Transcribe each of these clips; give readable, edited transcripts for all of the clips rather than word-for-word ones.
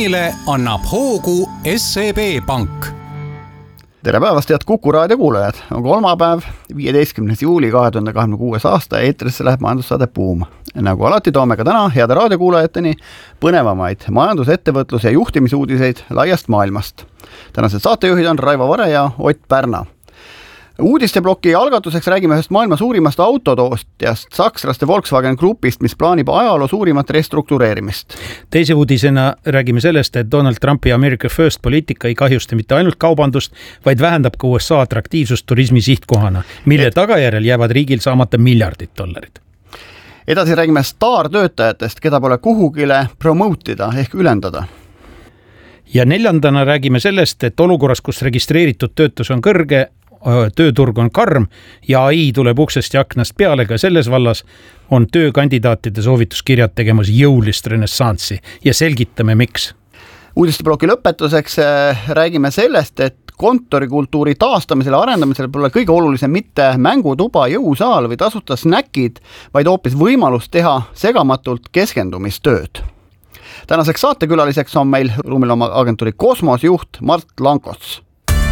reklaamile annab hoogu SEB Pank. Tere päevast, head Kuku raadio kuulajad. On kolmapäev, 15. juuli 2026. aasta ja eetrisse läheb majandussaade Buum. Nagu alati toome ka täna heade raadiokuulajateni põnevamaid majandus-, ettevõtlus- ja juhtimisuudiseid laiast maailmast. Tänased saatejuhid on Raivo Vare ja Ott Pärna. Uudistebloki algatuseks räägime ühest maailma suurimast autotoostjast, sakslaste Volkswagen Groupist, mis plaanib ajaloo suurimat restruktureerimist. Teise uudisena räägime sellest, et Donald Trumpi America First poliitika ei kahjusta mitte ainult kaubandust, vaid vähendab ka USA atraktiivsust turismi sihtkohana, mille tagajärjel jäävad riigil saamata $miljardid. Edasi räägime staartöötajatest, keda pole kuhugile promoteida ehk ülendada. Ja neljandana räägime sellest, et olukorras, kus registreeritud töötus on kõrge, tööturg on karm ja AI tuleb uksest ja aknast peale ka selles vallas, on töökandidaatide soovituskirjad tegemas jõulist renessanssi ja selgitame, miks. Uudistebloki lõpetuseks räägime sellest, et kontorikultuuri taastamisele ja arendamisele pole kõige olulisem mitte mängutuba, jõusaal või tasuta snäkid, vaid hoopis võimalus teha segamatult keskendumistööd. Tänaseks saatekülaliseks on meil ruumilooma agentuuri Kosmos juht Mart Lankots.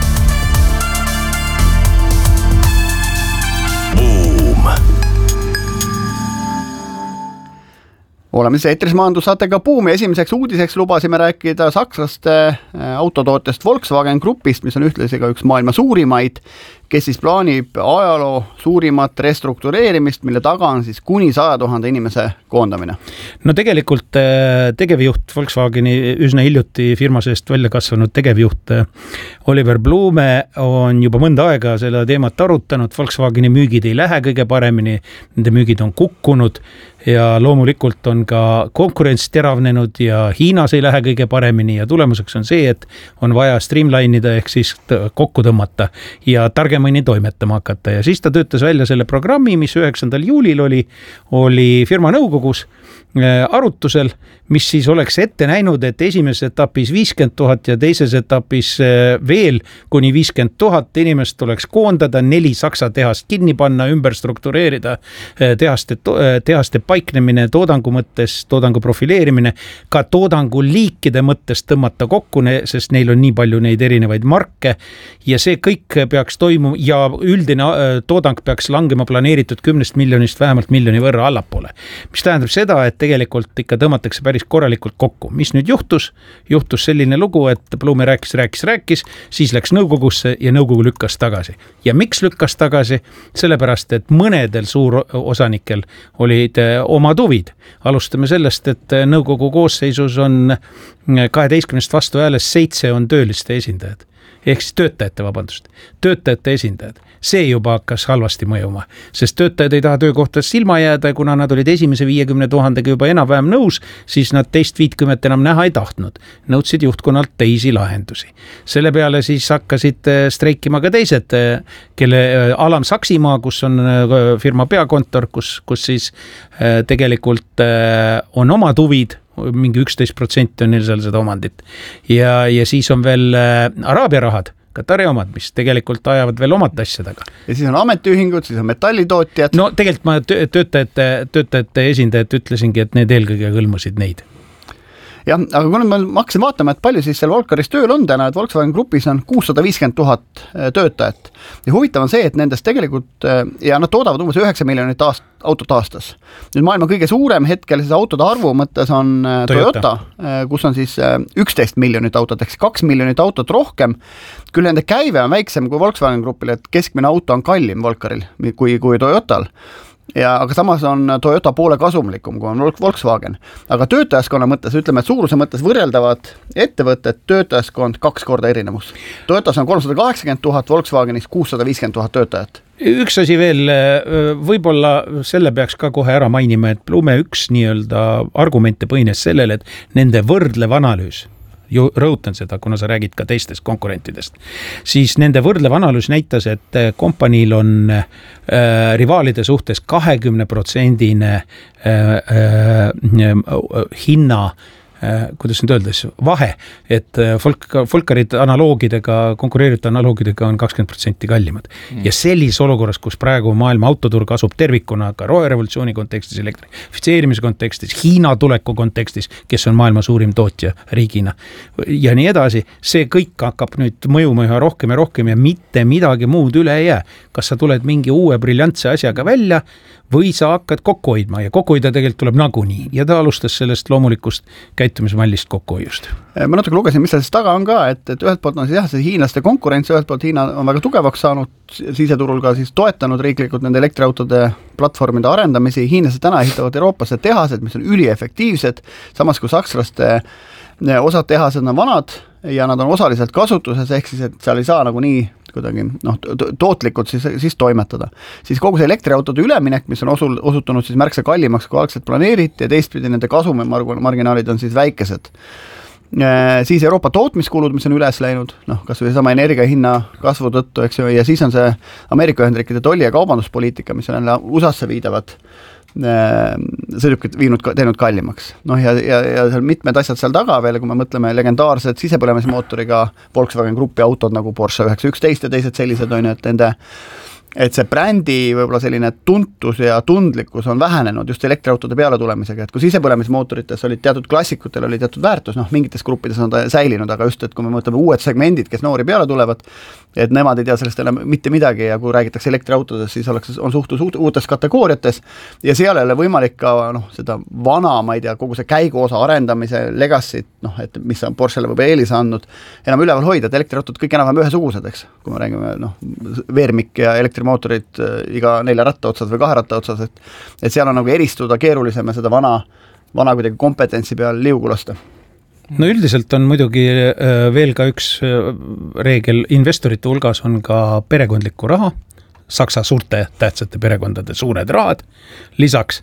Oleme siis eetris majandussaatega Buum ja esimeseks uudiseks lubasime rääkida sakslaste autotootjast Volkswagen Groupist, mis on ühtlasi ka üks maailma suurimaid, kes siis plaanib ajaloo suurimat restruktureerimist, mille taga on siis kuni 100 000 inimese koondamine. No tegelikult tegevjuht Volkswageni üsna hiljuti firma seest välja kasvanud tegevjuht Oliver Blume on juba mõnda aega selle teemat arutanud. Volkswageni müügid ei lähe kõige paremini, nende müügid on kukkunud ja loomulikult on ka konkurents teravnenud ja Hiinas ei lähe kõige paremini ja tulemuseks on see, et on vaja streamline'ida ehk siis kokku tõmmata ja targemini toimetama hakata. Ja siis ta töötas välja selle programmi, mis 9. juulil oli firma nõukogus arutusel, mis siis oleks ette näinud, et esimeses etapis 50 000 ja teises etapis veel kuni 50 000 inimest tuleks koondada, 4 Saksa tehast kinni panna, ümber struktureerida tehaste paiknemine toodangu mõttes, toodangu profileerimine, ka toodangu liikide mõttes tõmmata kokku, sest neil on nii palju neid erinevaid marke ja see kõik peaks toimuma ja üldine toodang peaks langema planeeritud 10 miljonist vähemalt miljoni võrra allapoole. Mis tähendab seda, et tegelikult ikka tõmmatakse päris korralikult kokku. Mis nüüd juhtus? Juhtus selline lugu, et Blume rääkis, siis läks nõukogusse ja nõukogu lükkas tagasi. Ja miks lükkas tagasi? Sellepärast, et mõnedel suurosanikel olid omad huvid. Alustame sellest, et nõukogu koosseisus on 12 vastu hääles 7 on tööliste esindajad. Ehk siis töötajate esindajad. See juba hakkas halvasti mõjuma, sest töötajad ei taha töökohtadest silma jääda ja kuna nad olid esimese 50 000 juba enam-vähem nõus, siis nad teist 50 enam näha ei tahtnud. Nõudsid juhtkonnalt teisi lahendusi. Selle peale siis hakkasid streikima ka teised, kelle Alam Saksimaa, kus on firma peakontor, kus siis tegelikult on omad huvid, mingi 11% on neil seal seda omandit. Ja siis on veel Araabia rahad, Katari omad, mis tegelikult ajavad veel omad asja taga. Ja siis on ametiühingud, siis on metallitootjad. No tegelikult ma töötajate esindajad ütlesingi, et need eelkõige hõlmasid neid. Jah, aga kui me hakkasin vaatama, et palju siis seal Volkaris tööl on täna, et Volkswagen Groupis on 650 000 töötajat. Ja huvitav on see, et nendest tegelikult, ja nad toodavad umbes 9 miljonit autot aastas. Nüüd maailma kõige suurem hetkel siis autode arvu mõttes on Toyota, kus on siis 11 miljonit autot, ehk 2 miljonit autot rohkem. Küll nende käive on väiksem kui Volkswagen Groupil, et keskmine auto on kallim Volkaril kui Toyotal. Aga samas on Toyota poole kasumlikum, kui on Volkswagen. Aga töötajaskonna mõttes, ütleme, et suuruse mõttes võrreldavad ettevõtted töötajaskond 2 korda erinevus. Toyotas on 380 000, Volkswagenis 650 000 töötajat. Üks asi veel, võib-olla selle peaks ka kohe ära mainima, et Blume üks nii-öelda argumente põhines sellele, et nende võrdlev analüüs, rõhutan seda, kuna sa räägid ka teistest konkurentidest, siis nende võrdlev analüüs näitas, et kompaniil on rivaalide suhtes 20% hinna kuidas nüüd öeldes, vahe, et Volkarid analoogidega, konkureerivate analoogidega on 20% kallimad. Ja sellises olukorras, kus praegu maailma autoturg asub tervikuna ka roherevolutsiooni kontekstis, elektrifitseerimise kontekstis, Hiina tuleku kontekstis, kes on maailma suurim tootja riigina ja nii edasi, see kõik hakkab nüüd mõjuma üha rohkem ja rohkem ja mitte midagi muud üle ei jää. Kas sa tuled mingi uue briljantse asjaga välja või sa hakkad kokku hoidma ja kokku hoida tegelikult tuleb nagunii ja ta alustas sellest loomulikust käitumismallist kokkuhoiust. Ma natuke lugesin, mis sellest taga on ka, et ühelt poolt on siis jah, see hiinlaste konkurents, ühelt poolt Hiina on väga tugevaks saanud, siseturul ka siis toetanud riiklikult nende elektriautode platvormide arendamisi, hiinlased täna ehitavad Euroopasse tehased, mis on üliefektiivsed, samas kui sakslaste osad tehased on vanad ja nad on osaliselt kasutuses, ehk siis, et seal ei saa nagu nii kuidagi tootlikult siis toimetada. Siis kogu see elektriautode üleminek, mis on osutunud siis märksa kallimaks, kui algselt planeeriti ja teistpidi nende kasumimarginaalid on siis väikesed. Siis Euroopa tootmiskulud, mis on üles läinud, kas või sama energiahinna kasvu tõttu, eks ju, ja siis on see Ameerika Ühendriikide tolli- ja kaubanduspoliitika, mis on jälle USA-sse viidavad sõidukid teinud kallimaks. Ja seal mitmed asjad seal taga veel, kui me mõtleme legendaarsed sisepõlemismootoriga Volkswagen Grupi autod nagu Porsche 911 ja teised sellised on, et see brändi võib-olla selline tuntus ja tundlikkus on vähenenud just elektriautode peale tulemisega, et kui sisepõlemismootorites olid teatud klassikutel oli teatud väärtus, mingites gruppides on ta säilinud, aga just, et kui me mõtleme uued segmendid, kes noori peale tulevad, et nemad ei tea sellest enam mitte midagi ja kui räägitakse elektriautodest, siis on suhtus uutes kategooriates ja seal ei ole võimalik ka seda vana, ma ei tea, kogu see käiguosa arendamise legacy't, et mis on Porschele võib eelis andnud, enam üleval hoida, et elektriautod kõik enam ühesugused, eks, kui me räägime veermik ja elektrimootorid iga 4 ratta otsas või 2 ratta otsas, et seal on nagu eristuda keerulisem ja seda vana kuidagi kompetentsi peal liugu lasta. No üldiselt on muidugi veel ka üks reegel, investorite hulgas on ka perekondlikku raha, Saksa suurte tähtsate perekondade suured rahad lisaks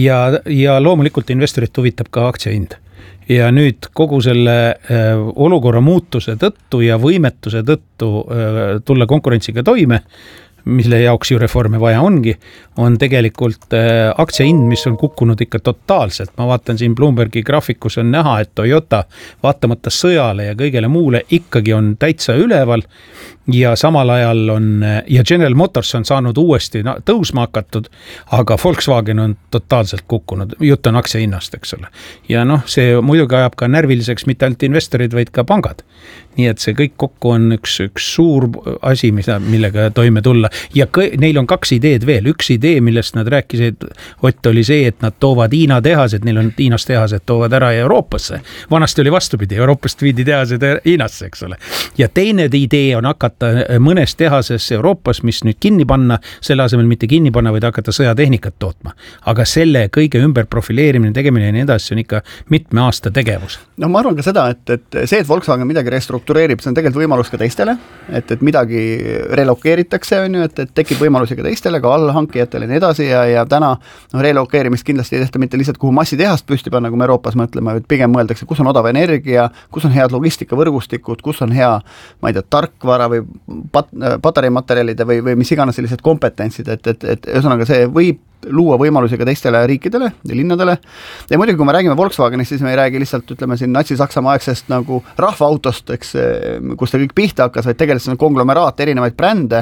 ja loomulikult investorit huvitab ka aktsiahind. Ja nüüd kogu selle olukorra muutuse tõttu ja võimetuse tõttu tulla konkurentsiga toime, mille jaoks ju reforme vaja ongi, on tegelikult aktsiahind, mis on kukkunud ikka totaalselt. Ma vaatan siin Bloombergi graafikus on näha, et Toyota vaatamata sõjale ja kõigele muule ikkagi on täitsa üleval ja samal ajal ja General Motors on saanud uuesti tõusma hakatud, aga Volkswagen on totaalselt kukkunud. Jutt on aktsiahinnast, eks ole. Ja see muidugi ajab ka närviliseks mitte ainult investorid, vaid ka pangad. Nii et see kõik kokku on üks suur asi, millega toime tulla. Ja neil on 2 ideed veel. Üks idee, millest nad rääkisid, Ott, oli see, et nad toovad Hiina tehased, neil on Hiinas tehased, toovad ära Euroopasse. Vanasti oli vastupidi, Euroopast viidi tehased Hiinasse, eks ole. Ja teine idee on hakata mõnes tehases Euroopas, mis nüüd kinni panna, selle asemel mitte kinni panna, vaid hakata sõjatehnikat tootma. Aga selle kõige ümber profileerimine, tegemine ja nii edasi on ikka mitme aasta tegevus. Ma arvan ka seda, et see, et Volkswagen midagi restruktureerib, see on tegelikult võimalus ka teistele, et midagi relokeeritakse, on ju, et tekib võimalusi ka teistele, ka allhankijatele ja nii edasi ja täna relokeerimist kindlasti ei tehta mitte lihtsalt kuhu massitehast püsti panna, kui me Euroopas mõtleme, et pigem mõeldakse, kus on odav energia, kus on head logistikavõrgustikud, kus on hea, ma ei tea, tarkvara või patareimaterjalide või mis iganes sellised kompetentsid, et ühesõnaga see võib luua võimalusi ka teistele riikidele ja linnadele. Ja muidugi, kui me räägime Volkswagenist, siis me ei räägi lihtsalt, ütleme siin Natsi-Saksamaa aegsest nagu rahvaautost, eks, kus ta kõik pihta hakkas, vaid tegelikult see on konglomeraat erinevaid brände,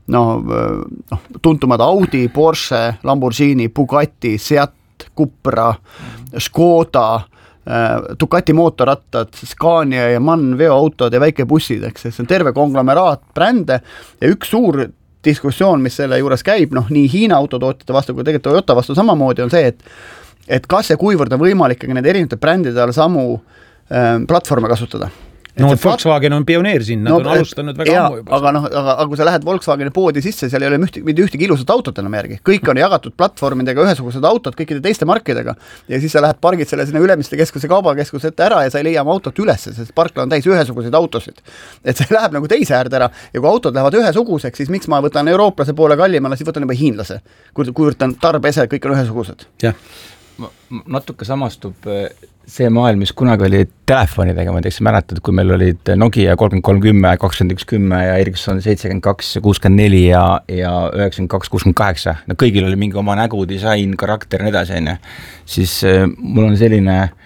tuntumad Audi, Porsche, Lamborghini, Bugatti, Seat, Cupra, Škoda, Ducati mootorrattad, Scania ja MAN veoautod ja väikebussid, eks, see on terve konglomeraat brände ja üks suur diskussioon, mis selle juures käib, nii Hiina autotootjate vastu kui tegelikult Toyota vastu samamoodi on see, et kas ja kuivõrd on võimalik nende erinevate brändide all samu platvorme kasutada. Volkswagen on pioneer siin, nad on alustanud väga ammu juba. Aga kui sa lähed Volkswageni poodi sisse, seal ei ole mitte ühtegi ilusat autot enam järgi. Kõik on jagatud platvormidega, ühesugused autod kõikide teiste markidega ja siis sa lähed pargid selle sinna Ülemiste keskuse kaubakeskuse ette ära ja sa ei leia oma autot ülesse, sest parkla on täis ühesuguseid autosid. Et see läheb nagu teise äärde ära ja kui autod lähevad ühesuguseks, siis miks ma võtan eurooplase poole kallimale, siis võtan juba hiinlase. Kui võtan tarbese, kõik on ühesugused. Jah. Natuke samastub see maailm, mis kunagi oli telefonidega, ma teeks mäletad, kui meil olid Nokia 3310, 2110 ja Ericsson 72, 64 ja 92, 68. Kõigil oli mingi oma nägu, disain, karakter ja nii edasi, siis mul on selline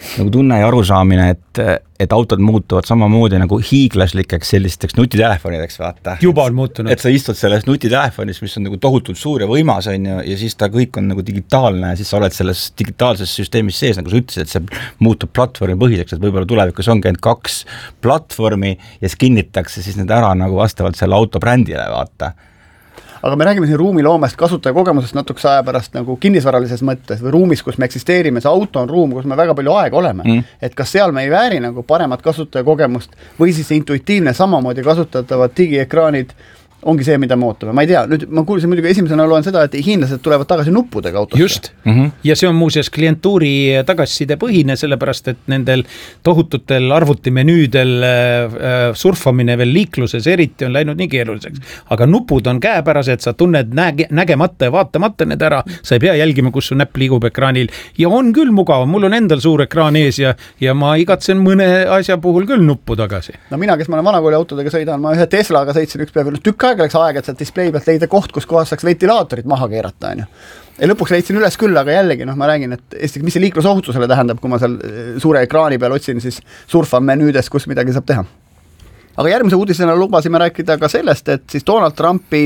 nagu tunne ja arusaamine, et autod muutuvad samamoodi nagu hiiglaslikeks sellisteks nutitelefonideks, vaata. Juba on muutunud. Et sa istud selles nutitelefonis, mis on nagu tohutult suur ja võimas on ja siis ta kõik on nagu digitaalne ja siis sa oled selles digitaalses süsteemis sees, nagu sa ütlesid, et see muutub platvormi põhiseks, et võib-olla tulevikus ongi ainult 2 platvormi ja siis kinnitakse siis need ära nagu vastavalt selle auto brändile, vaata. Aga me räägime siin ruumiloomest, kasutajakogemusest natukese aja pärast nagu kinnisvaralises mõttes või ruumis, kus me eksisteerime, see auto on ruum, kus me väga palju aega oleme. Et kas seal me ei vääri nagu paremat kasutajakogemust või siis intuitiivne samamoodi kasutatavad digiekraanid ongi see, mida me ootame. Ma ei tea, nüüd ma kuulsin muidugi esimesena loen seda, et hiinlased tulevad tagasi nuppudega autosse. Just. Ja see on muuseas klientuuri tagasiside põhine, sellepärast, et nendel tohututel arvutimenüüdel surfamine veel liikluses eriti on läinud nii keeruliseks. Aga nupud on käepärased, sa tunned nägemata ja vaatamata need ära, sa ei pea jälgima, kus su näpp liigub ekraanil ja on küll mugav, mul on endal suur ekraan ees ja ma igatsen mõne asja puhul küll nuppu tagasi. No mina, kes ma olen vanakooli autodega sõidan, ma ühe Teslaga sõitsin üks päev, tükk aega läks aega, et sealt display pealt leida koht, kus kohas saaks ventilaatorid maha keerata, on ju. Ja lõpuks leidsin üles küll, aga jällegi, ma räägin, et mis see liiklusohutusele tähendab, kui ma seal suure ekraani peal otsin, siis surfan menüüdes, kus midagi saab teha. Aga järgmise uudisena lubasime rääkida ka sellest, et siis Donald Trumpi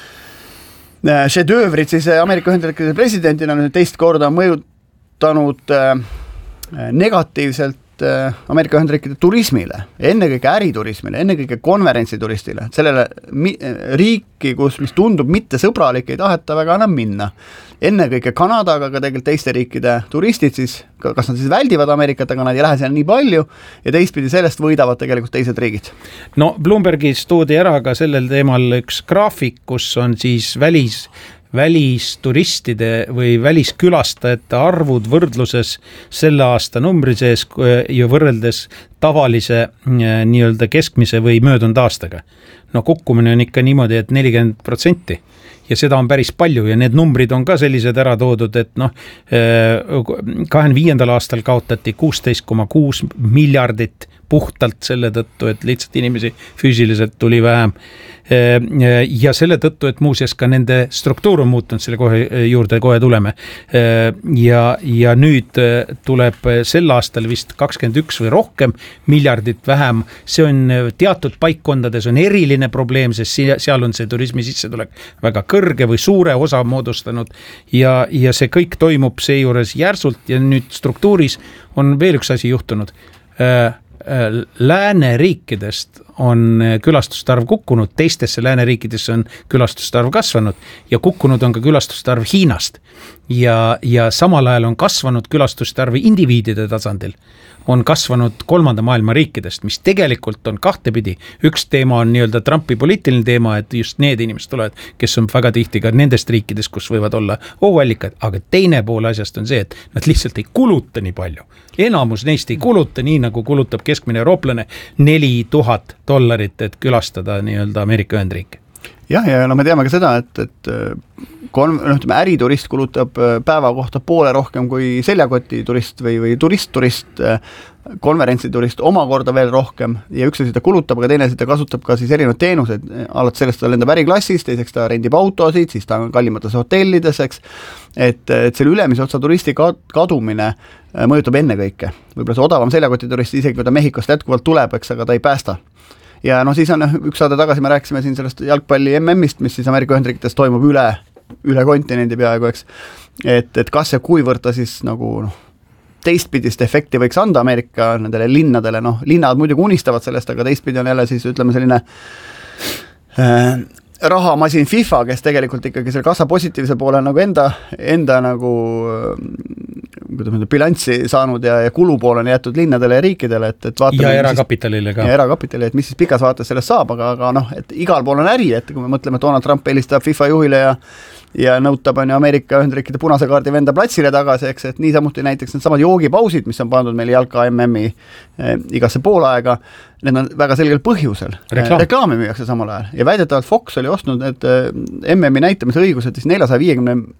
šedöövrid siis Ameerika Ühendriikide presidendina teist korda mõjutanud negatiivselt Ameerika Ühendriikide turismile, ennekõike äriturismile, ennekõike konverentsituristile, sellele riiki, mis tundub mitte sõbralik, ei taheta väga enam minna. Ennekõike Kanada, aga ka tegelikult teiste riikide turistid siis, kas nad siis väldivad Ameerikat, aga nad ei lähe seal nii palju ja teistpidi sellest võidavad tegelikult teised riigid. No Bloombergis toodi ära ka sellel teemal üks graafik, kus on siis välisturistide või väliskülastajate arvud võrdluses selle aasta numbri sees ja võrreldes tavalise nii-öelda keskmise või möödunud aastaga. No kukkumine on ikka niimoodi, et 40% ja seda on päris palju ja need numbrid on ka sellised ära toodud, et 25. aastal kaotati 16,6 miljardit puhtalt selle tõttu, et lihtsalt inimesi füüsiliselt tuli vähem. Ja selle tõttu, et muuseas ka nende struktuur on muutunud, selle juurde kohe tuleme. Ja nüüd tuleb sel aastal vist 21 või rohkem miljardit vähem. See on teatud paikkondades on eriline probleem, sest seal on see turismi sissetulek väga kõrge või suure osa moodustanud ja see kõik toimub seejuures järsult ja nüüd struktuuris on veel üks asi juhtunud. Lääneriikidest on külastustarv kukkunud, teistesse lääneriikidesse on külastustarv kasvanud ja kukkunud on ka külastustarv Hiinast ja samal ajal on kasvanud külastustarv indiviidide tasandil, on kasvanud 3. maailma riikidest, mis tegelikult on kahtepidi. Üks teema on nii-öelda Trumpi poliitiline teema, et just need inimesed tulevad, kes on väga tihti ka nendest riikidest, kus võivad olla ohuallikad, aga teine pool asjast on see, et nad lihtsalt ei kuluta nii palju. Enamus neist ei kuluta nii, nagu kulutab keskmine eurooplane $4,000, et külastada nii-öelda Ameerika Ühendriike. Ja me teame ka seda, et äriturist kulutab päeva kohta poole rohkem kui seljakoti turist või turist, konverentsiturist omakorda veel rohkem ja üks asi ta kulutab, aga teine asi ta kasutab ka siis erinevad teenused, alates sellest ta lendab äriklassis, teiseks ta rendib autosid, siis ta on kallimates hotellides, eks, et selle ülemise otsa turisti kadumine mõjutab ennekõike. Võib-olla see odavam seljakoti turist, isegi kui ta Mehhikost jätkuvalt tuleb, eks, aga ta ei päästa. Ja siis on üks saade tagasi, me rääkisime siin sellest jalgpalli MM-ist, mis siis Ameerika Ühendriikides toimub üle kontinendi peaaegu, eks. Et kas ja kuivõrd ta siis nagu teistpidist efekti võiks anda Ameerika nendele linnadele, linnad muidugi unistavad sellest, aga teistpidi on jälle siis ütleme selline rahamasin FIFA, kes tegelikult ikkagi selle kassa positiivse poole nagu enda nagu bilanssi saanud ja kulupool on jäetud linnadele ja riikidele, et vaatame, ja erakapitalile ka. Ja erakapitalile, et mis siis pikas vaates sellest saab, aga et igal pool on äri, et kui me mõtleme, et Donald Trump helistab FIFA juhile ja nõutab on ju Ameerika Ühendriikide punase kaardi venda platsile tagasi, eks, et niisamuti näiteks need samad joogipausid, mis on pandud meil jalka MM-i igasse poolaega, need on väga selgel põhjusel. Reklaami müüakse samal ajal ja väidetavalt Fox oli ostnud need MM-i näitamise õigused siis 450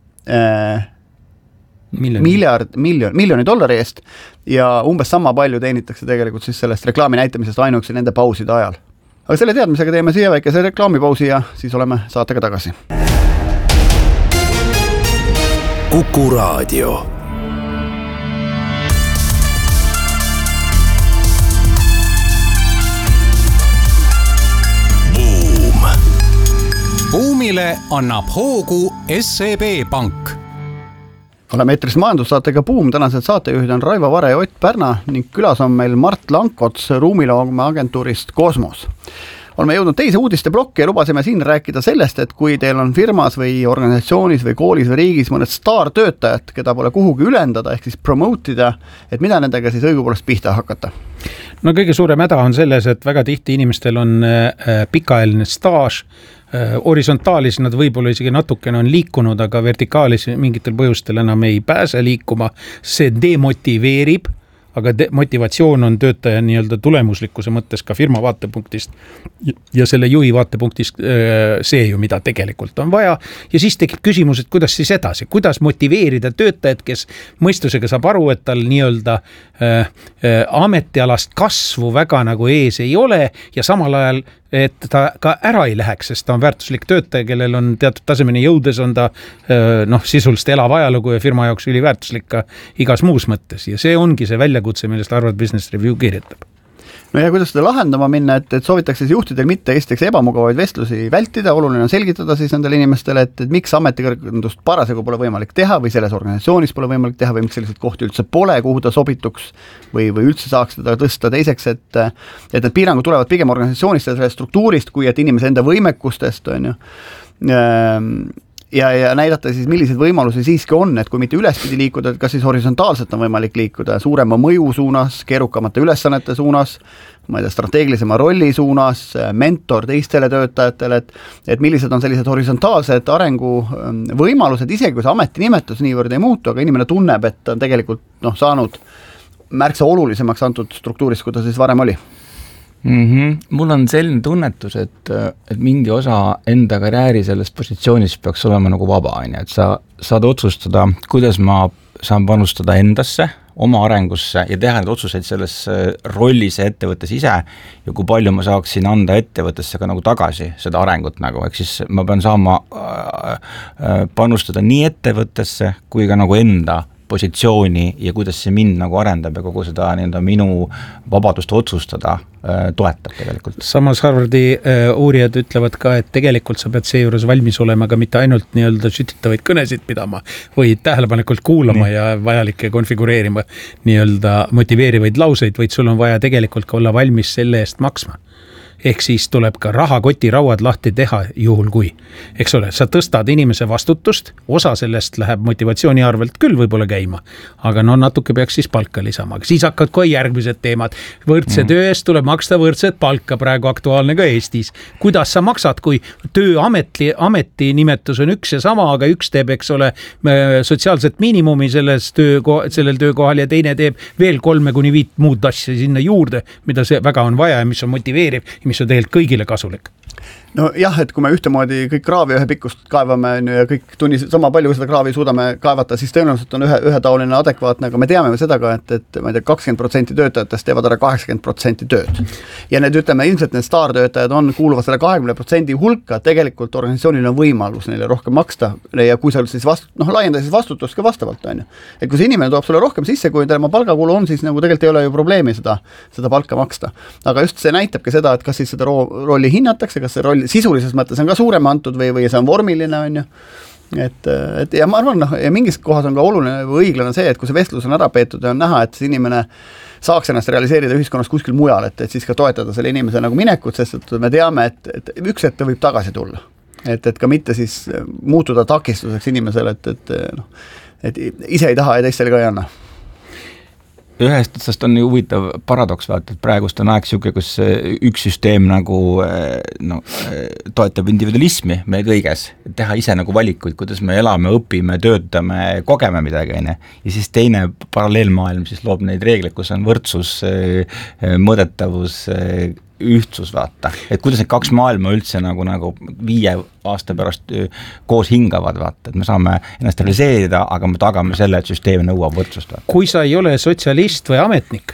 miljoni dollari eest ja umbes sama palju teenitakse tegelikult siis sellest reklaami näitamisest ainuüksi nende pauside ajal. Aga selle teadmisega teeme siia väikese reklaamipausi ja siis oleme saatega tagasi. Kuku Raadio. innovatsioonile annab hoogu SEB Pank. Oleme eetris majandussaatega Buum, tänased saatejuhid on Raivo Vare ja Ott Pärna ning külas on meil Mart Lankots ruumiloome agentuurist Cosmos. Oleme jõudnud teise uudiste plokki ja lubasime siin rääkida sellest, et kui teil on firmas või organisatsioonis või koolis või riigis mõned staartöötajad, keda pole kuhugi ülendada ehk siis promote'ida, et mida nendega siis õigupoolest pihta hakata? No kõige suurem häda on selles, et väga tihti inimestel on pikaajaline staaž, horisontaalis nad võib-olla isegi natukene on liikunud, aga vertikaalis mingitel põhjustel enam ei pääse liikuma, see demotiveerib, aga motivatsioon on töötaja nii-öelda tulemuslikkuse mõttes ka firma vaatepunktist ja selle juhi vaatepunktist see ju, mida tegelikult on vaja. Ja siis tekib küsimus, et kuidas siis edasi, kuidas motiveerida töötajad, kes mõistusega saab aru, et tal nii-öelda ametialast kasvu väga nagu ees ei ole ja samal ajal et ta ka ära ei läheks, sest ta on väärtuslik töötaja, kellel on teatud tasemeni jõudes, on ta sisuliselt elav ajalugu ja firma jaoks üliväärtuslik ka igas muus mõttes. Ja see ongi see väljakutse, millest Harvard Business Review kirjutab. No ja kuidas seda lahendama minna, et soovitakse siis juhtidel mitte esiteks ebamugavaid vestlusi vältida, oluline on selgitada siis nendele inimestele, et miks ametikõrgendust parasjagu pole võimalik teha või selles organisatsioonis pole võimalik teha või miks selliseid kohti üldse pole, kuhu ta sobituks või üldse saaks teda tõsta. Teiseks, et need piirangud tulevad pigem organisatsioonist ja sellest struktuurist, kui et inimese enda võimekustest on ju. Ja näidata siis, milliseid võimalusi siiski on, et kui mitte ülespidi liikuda, et kas siis horisontaalselt on võimalik liikuda suurema mõju suunas, keerukamate ülesannete suunas, ma ei tea, strateegilisema rolli suunas, mentor teistele töötajatele, et millised on sellised horisontaalsed arengu võimalused, isegi kui see ametinimetus niivõrd ei muutu, aga inimene tunneb, et on tegelikult saanud märksa olulisemaks antud struktuurist, kui ta siis varem oli. Mul on selline tunnetus, et mingi osa enda karjääri selles positsioonis peaks olema nagu vaba, et sa saad otsustada, kuidas ma saan panustada endasse, oma arengusse ja teha need otsuseid selles rollis ja ettevõttes ise ja kui palju ma saaksin anda ettevõttesse ka nagu tagasi seda arengut nagu, ehk siis ma pean saama panustada nii ettevõttesse kui ka nagu enda positsiooni ja kuidas see mind nagu arendab ja kogu seda minu vabadust otsustada toetab tegelikult. Samas Harvardi uurijad ütlevad ka, et tegelikult sa pead seejuures valmis olema ka mitte ainult nii-öelda sütitavaid kõnesid pidama või tähelepanelikult kuulama ja vajalikke konfigureerima nii-öelda motiveerivaid lauseid, vaid sul on vaja tegelikult ka olla valmis selle eest maksma. Ehk siis tuleb ka rahakoti rauad lahti teha juhul kui. Eks ole, sa tõstad inimese vastutust, osa sellest läheb motivatsiooni arvelt küll võib-olla käima, aga natuke peaks siis palka lisama. Siis hakkad kohe järgmised teemad. Võrdse töö eest tuleb maksta võrdset palka, praegu aktuaalne ka Eestis. Kuidas sa maksad, kui ameti nimetus on üks ja sama, aga üks teeb, eks ole, sotsiaalset miinimumi sellel töökohal ja teine teeb veel 3-5 muud asja sinna juurde, mida see väga on vaja ja mis on motiveeriv, mis on tegelikult kõigile kasulik. No jah, et kui me ühtemoodi kõik kraavi ühe pikkust kaevame ja kõik tunnis sama palju seda kraavi suudame kaevata, siis tõenäoliselt on ühetaoline adekvaatne, aga me teame seda ka, et ma ei tea, 20% töötajatest teevad ära 80% tööd. Ja need ütleme, ilmselt need staartöötajad kuuluvad selle 20% hulka, tegelikult organisatsioonil on võimalus neile rohkem maksta ja kui sa siis laienda siis vastutust ka vastavalt on ju. Et kui see inimene toob sulle rohkem sisse, kui tema palgakulu on, siis nagu tegelikult ei ole ju probleemi seda palka maksta. Aga just see näitabki seda, et kas siis seda rolli hinnatakse, kas see roll sisulises mõttes on ka suurem antud või see on vormiline on ju. Et ja ma arvan, ja mingis kohas on ka oluline või õiglane see, et kui see vestlus on ära peetud ja on näha, et see inimene saaks ennast realiseerida ühiskonnas kuskil mujal, et siis ka toetada selle inimese nagu minekut, sest et me teame, et üks hetk võib tagasi tulla. Et ka mitte siis muutuda takistuseks inimesele, et ise ei taha ja teistele ka ei anna. Ühest otsast on huvitav paradoks, vaata, et praegust on aeg siuke, kus üks süsteem nagu toetab individualismi meie kõiges, teha ise nagu valikuid, kuidas me elame, õpime, töötame, kogeme midagi, ja siis teine paralleelmaailm siis loob neid reegleid, kus on võrdsus, mõõdetavus, ühtsus, vaata, et kuidas need kaks maailma üldse nagu 5 aasta pärast koos hingavad, vaata, et me saame ennast realiseerida, aga me tagame selle, et süsteem nõuab võrdsust. Kui sa ei ole sotsialist või ametnik,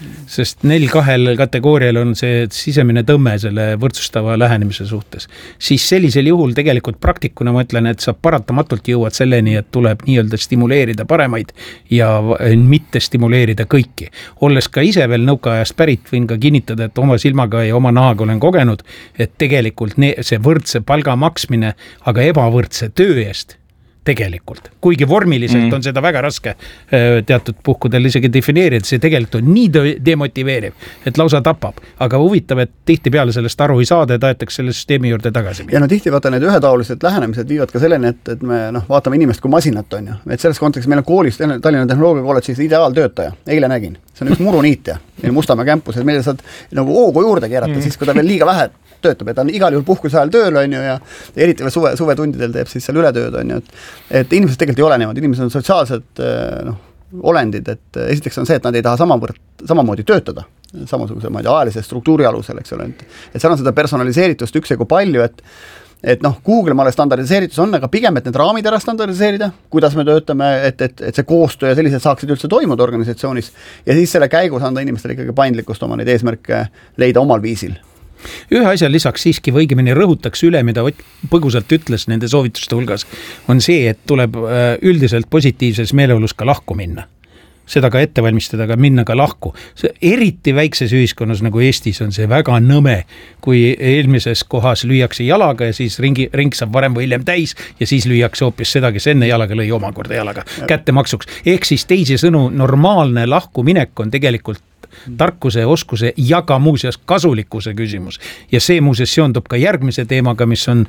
sest 4-2 kategoorial on see sisemine tõmme selle võrdsustava lähenemise suhtes. Siis sellisel juhul tegelikult praktikuna ma ütlen, et sa paratamatult jõuad selleni, et tuleb nii-öelda stimuleerida paremaid ja mitte stimuleerida kõiki. Olles ka ise veel nõukaajast pärit, võin ka kinnitada, et oma silmaga ja oma nahaga olen kogenud, et tegelikult see võrdse palga maksmine, aga ebavõrdse töö eest tegelikult. Kuigi vormiliselt on seda väga raske teatud puhkudel isegi defineerida, see tegelikult on nii demotiveeriv, et lausa tapab. Aga huvitav, et tihtipeale sellest aru ei saada ja tahetakse selle süsteemi juurde tagasi. Ja tihti vaata need ühetaolised lähenemised viivad ka selleni, et me vaatame inimest kui masinat on ju. Et selles kontekstis meil on koolis Tallinna Tehnoloogia kolledžis ideaaltöötaja. Eile nägin. See on üks muruniitja. Meil Mustamäe campuses, meile saad nagu hoogu juurde keerata, siis kui ta veel liiga vähe töötab, et ta on igal juhul puhkuse ajal tööl on ju ja eriti suvetundidel teeb siis seal ületööd on ju, et inimesed tegelikult ei ole niimoodi, inimesed on sotsiaalsed olendid, et esiteks on see, et nad ei taha samamoodi töötada, samasuguse ajalise struktuuri alusel, eks ole, et seal on seda personaliseeritust üksjagu palju, et Google maale standardiseeritus on, aga pigem, et need raamid ära standardiseerida, kuidas me töötame, et see koostöö ja sellised saaksid üldse toimuda organisatsioonis ja siis selle käigus anda inimestele ikkagi paindlikkust oma neid eesmärke leida omal viisil. Ühe asja lisaks siiski võigemini rõhutaks üle, mida põgusalt ütles nende soovituste hulgas, on see, et tuleb üldiselt positiivses meeleolus ka lahku minna. Seda ka ette valmistada, aga minna ka lahku. Eriti väikses ühiskonnas nagu Eestis on see väga nõme, kui eelmises kohas lüüakse jalaga ja siis ring saab varem või hiljem täis ja siis lüüakse hoopis seda, kes enne jalaga lõi omakorda jalaga kätte maksuks. Ehk siis teisi sõnu, normaalne lahkuminek on tegelikult tarkuse, oskuse ja ka muuseas kasulikkuse küsimus. Ja see muuseas seondub ka järgmise teemaga, mis on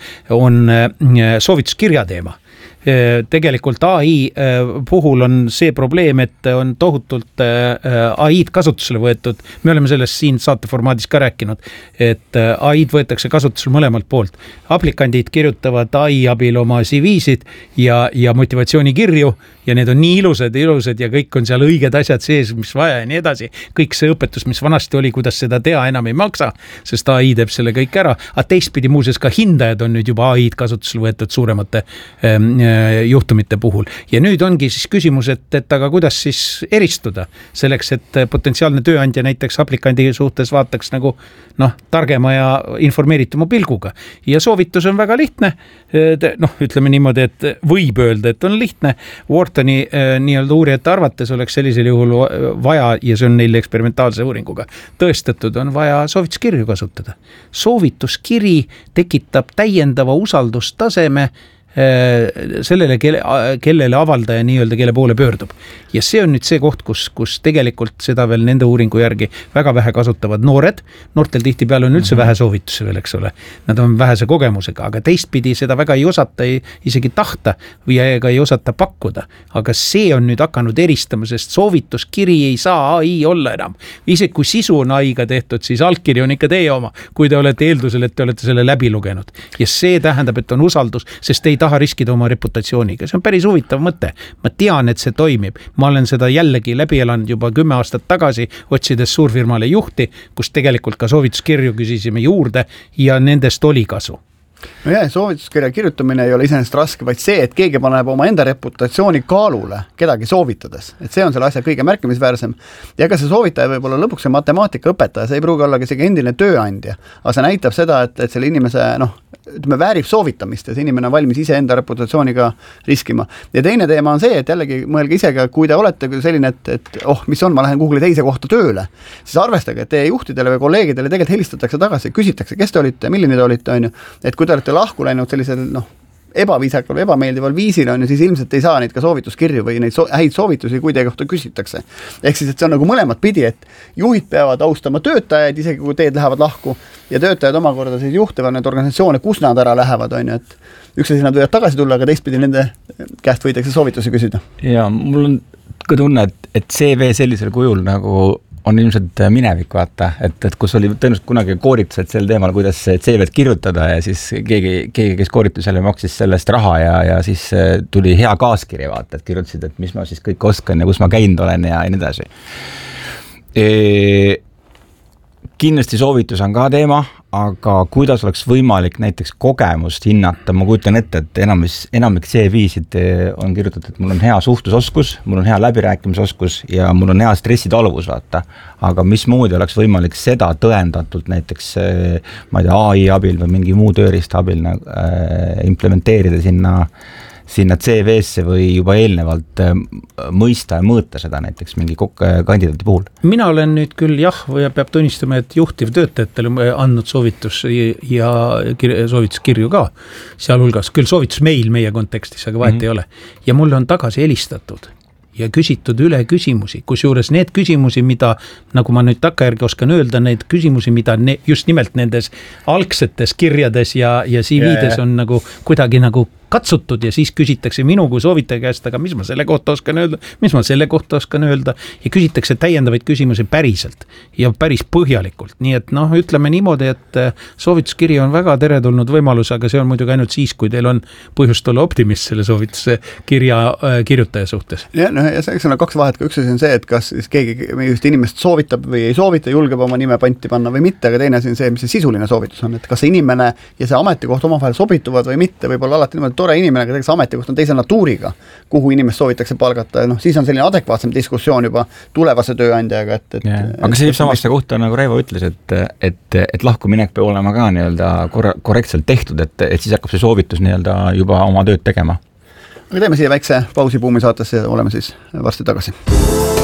soovituskirja teema. Tegelikult AI puhul on see probleem, et on tohutult AI-d kasutusele võetud. Me oleme sellest siin saateformaadis ka rääkinud, et AI-d võetakse kasutusele mõlemalt poolt. Aplikandid kirjutavad AI abil oma CV-sid ja motivatsioonikirju ja need on nii ilusad ja kõik on seal õiged asjad sees, mis vaja ja nii edasi. Kõik see õpetus, mis vanasti oli, kuidas seda teha enam ei maksa, sest AI teeb selle kõik ära. Aga teistpidi muuseas ka hindajad on nüüd juba AI-d kasutusele võetud suuremate juhtumite puhul. Ja nüüd ongi siis küsimus, et aga kuidas siis eristuda selleks, et potentsiaalne tööandja näiteks aplikandi suhtes vaataks nagu targema ja informeerituma pilguga. Ja soovitus on väga lihtne. Ütleme niimoodi, et võib öelda, et on lihtne. Whartoni nii-öelda uurijate arvates oleks sellisel juhul vaja, ja see on neil eksperimentaalse uuringuga tõestatud, on vaja soovituskirju kasutada. Soovituskiri tekitab täiendava usaldustaseme sellele, kellele avaldaja nii-öelda, kelle poole pöördub. Ja see on nüüd see koht, kus tegelikult seda veel nende uuringu järgi väga vähe kasutavad noored. Noortel tihtipeale on üldse vähe soovitusi veel, eks ole. Nad on vähese kogemusega, aga teistpidi seda väga ei osata isegi tahta või ega ei osata pakkuda. Aga see on nüüd hakanud eristama, sest soovituskiri ei saa AI olla enam. Isegi kui sisu on AI-ga tehtud, siis allkiri on ikka teie oma, kui te olete eeldusel, et te olete selle läbi lugenud. Ja see tähendab, et on usaldus, sest ei taha riskida oma reputatsiooniga. See on päris huvitav mõte. Ma tean, et see toimib. Ma olen seda jällegi läbi elanud juba 10 aastat tagasi, otsides suurfirmale juhti, kus tegelikult ka soovituskirju küsisime juurde ja nendest oli kasu. No jah, soovituskirja kirjutamine ei ole iseenesest raske, vaid see, et keegi paneb oma enda reputatsiooni kaalule kedagi soovitades. Et see on selle asja kõige märkimisväärsem. Ja ka see soovitaja võib olla lõpuks see matemaatika õpetaja, see ei pruugi olla isegi endine tööandja. Aga see näitab seda, et selle inimese väärib soovitamist ja see inimene on valmis ise enda reputatsiooniga riskima. Ja teine teema on see, et jällegi mõelge isegi, kui te olete selline, et mis on, ma lähen Google'i teise kohta tööle, siis arvestage, et teie juhtidele või kolleegidele tegelikult helistatakse tagasi, küsitakse, kes te olite, milline te olite, on ju, et kui te olete lahku läinud sellisel ebaviisakal või ebameeldival viisil on ju, siis ilmselt ei saa neid ka soovituskirju või neid häid soovitusi, kui teie kohta küsitakse. Ehk siis, et see on nagu mõlemat pidi, et juhid peavad austama töötajaid, isegi kui teed lähevad lahku ja töötajad omakorda siis juhtivad need organisatsioone, kus nad ära lähevad, on ju, et üks asi nad võivad tagasi tulla, aga teistpidi nende käest võidakse soovitusi küsida. Ja mul on ka tunne, et CV sellisel kujul nagu on ilmselt minevik, vaata, et kus oli tõenäoliselt kunagi kooritused sel teemal, kuidas CV-d kirjutada ja siis keegi, kes kooritusele maksis sellest raha ja siis tuli hea kaaskiri, vaata, et kirjutasid, et mis ma siis kõik oskan ja kus ma käinud olen ja nii edasi. kindlasti soovitus on ka teema, aga kuidas oleks võimalik näiteks kogemust hinnata, ma kujutan ette, et enamik CV-sid on kirjutatud, et mul on hea suhtlusoskus, mul on hea läbirääkimisoskus ja mul on hea stressitaluvus, vaata. Aga mismoodi oleks võimalik seda tõendatult näiteks ma ei tea, AI abil või mingi muu tööriista abil implementeerida sinna CV-sse või juba eelnevalt mõista ja mõõta seda näiteks mingi kandidaadi puhul? Mina olen nüüd küll või peab tunnistama, et juhtivtöötajatele andnud soovitus ja soovituskirju ka, sealhulgas küll soovitus meil meie kontekstis, aga vahet ei ole. Ja mulle on tagasi helistatud ja küsitud üle küsimusi, kusjuures need küsimusi, mida, nagu ma nüüd takkajärgi oskan öelda, need küsimusi, mida just nimelt nendes algsetes kirjades ja CV-des on nagu kuidagi nagu katsutud ja siis küsitakse minu kui soovitaja käest, aga mis ma selle kohta oskan öelda ja küsitakse täiendavaid küsimusi päriselt ja päris põhjalikult. Nii et ütleme niimoodi, et soovituskiri on väga teretulnud võimalus, aga see on muidugi ainult siis, kui teil on põhjust olla optimist selle soovituse kirjutaja suhtes. Ja see on kaks vahet, üks asi on see, et kas siis keegi just inimest soovitab või ei soovita, julgeb oma nime panti panna või mitte, aga teine asi on see, mis see sisuline soovitus on, et kas see inimene ja see ametikoht omavahel sobituvad või mitte, võib-olla alati niimoodi tore inimene, aga tegelikult ametikoht on teise natuuriga, kuhu inimest soovitakse palgata, siis on selline adekvaatsem diskussioon juba tulevase tööandjaga. Aga see viib samaste kohta, nagu Reivo ütles, et lahkuminek peab olema ka korrektselt tehtud, et siis hakkab see soovitus juba oma tööd tegema. Aga teeme siia väikse pausi Buumi saatesse ja oleme siis varsti tagasi.